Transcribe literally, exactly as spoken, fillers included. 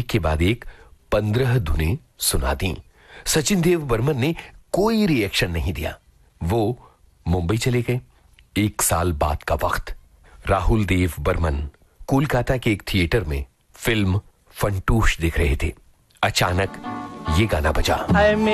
एक के बाद एक पंद्रह धुनें सुना दी। सचिन देव बर्मन ने कोई रिएक्शन नहीं दिया। वो मुंबई चले गए। एक साल बाद का वक्त, राहुल देव बर्मन कोलकाता के एक थिएटर में फिल्म फंटूश देख रहे थे। अचानक ये गाना बजा।